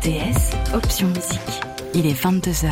RTS, option musique. Il est 22h.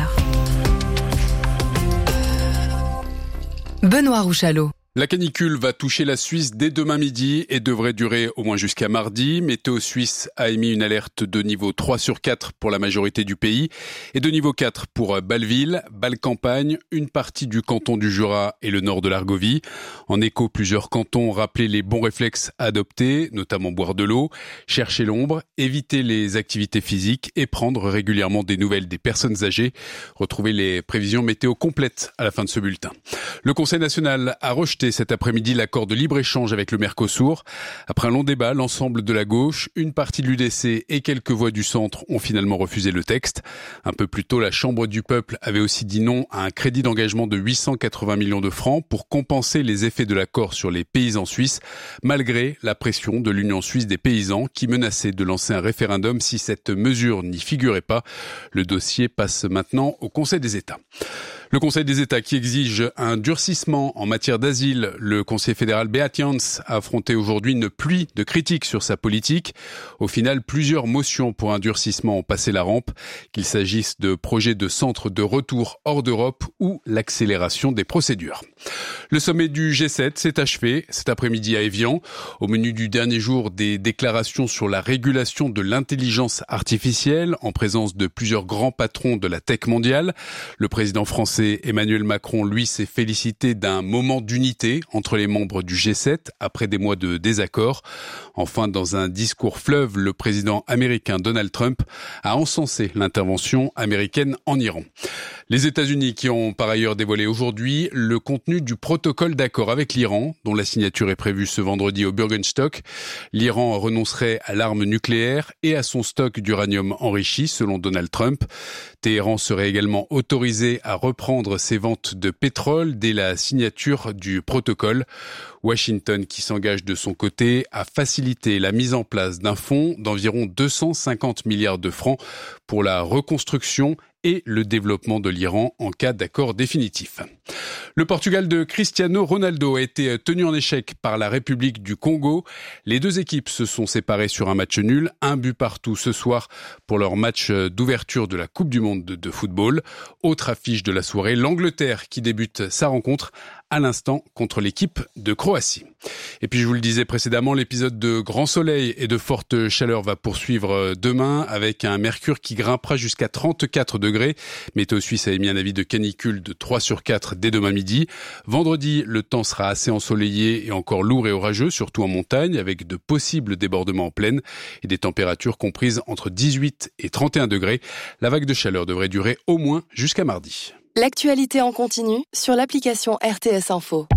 Benoît Rouchalot. La canicule va toucher la Suisse dès demain midi et devrait durer au moins jusqu'à mardi. Météo Suisse a émis une alerte de niveau 3 sur 4 pour la majorité du pays et de niveau 4 pour Bâle-Ville, Bâle-Campagne, une partie du canton du Jura et le nord de l'Argovie. En écho, plusieurs cantons ont rappelé les bons réflexes à adopter, notamment boire de l'eau, chercher l'ombre, éviter les activités physiques et prendre régulièrement des nouvelles des personnes âgées. Retrouvez les prévisions météo complètes à la fin de ce bulletin. Le Conseil national a rejeté cet après-midi l'accord de libre-échange avec le Mercosur. Après un long débat, l'ensemble de la gauche, une partie de l'UDC et quelques voix du centre ont finalement refusé le texte. Un peu plus tôt, la Chambre du peuple avait aussi dit non à un crédit d'engagement de 880 millions de francs pour compenser les effets de l'accord sur les paysans suisses, malgré la pression de l'Union suisse des paysans qui menaçait de lancer un référendum si cette mesure n'y figurait pas. Le dossier passe maintenant au Conseil des États. Le Conseil des États qui exige un durcissement en matière d'asile. Le conseiller fédéral Beat Jans a affronté aujourd'hui une pluie de critiques sur sa politique. Au final, plusieurs motions pour un durcissement ont passé la rampe, qu'il s'agisse de projets de centres de retour hors d'Europe ou l'accélération des procédures. Le sommet du G7 s'est achevé cet après-midi à Évian. Au menu du dernier jour, des déclarations sur la régulation de l'intelligence artificielle en présence de plusieurs grands patrons de la tech mondiale. Le président français Emmanuel Macron, lui, s'est félicité d'un moment d'unité entre les membres du G7 après des mois de désaccord. Enfin, dans un discours fleuve, le président américain Donald Trump a encensé l'intervention américaine en Iran. Les États-Unis qui ont par ailleurs dévoilé aujourd'hui le contenu du protocole d'accord avec l'Iran, dont la signature est prévue ce vendredi au Bürgenstock. L'Iran renoncerait à l'arme nucléaire et à son stock d'uranium enrichi, selon Donald Trump. Téhéran serait également autorisé à reprendre ses ventes de pétrole dès la signature du protocole. Washington qui s'engage de son côté à faciliter la mise en place d'un fonds d'environ 250 milliards de francs pour la reconstruction et le développement de l'Iran en cas d'accord définitif. Le Portugal de Cristiano Ronaldo a été tenu en échec par la République du Congo. Les deux équipes se sont séparées sur un match nul, un but partout ce soir pour leur match d'ouverture de la Coupe du Monde de football. Autre affiche de la soirée, l'Angleterre qui débute sa rencontre à l'instant contre l'équipe de Croatie. Et puis je vous le disais précédemment, l'épisode de grand soleil et de forte chaleur va poursuivre demain avec un mercure qui grimpera jusqu'à 34 degrés. Météo Suisse a émis un avis de canicule de 3 sur 4 dès demain midi. Vendredi, le temps sera assez ensoleillé et encore lourd et orageux, surtout en montagne, avec de possibles débordements en plaine et des températures comprises entre 18 et 31 degrés. La vague de chaleur devrait durer au moins jusqu'à mardi. L'actualité en continu sur l'application RTS Info.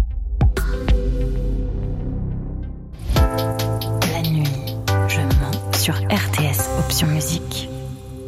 La nuit, je mens sur RTS, option musique.